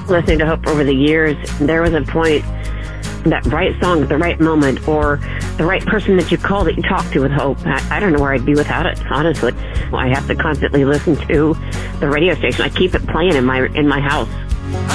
listening to Hope over the years, there was a point, that right song at the right moment, or the right person that you call that you talk to with Hope. I don't know where I'd be without it, honestly. I have to constantly listen to the radio station. I keep it playing in my house.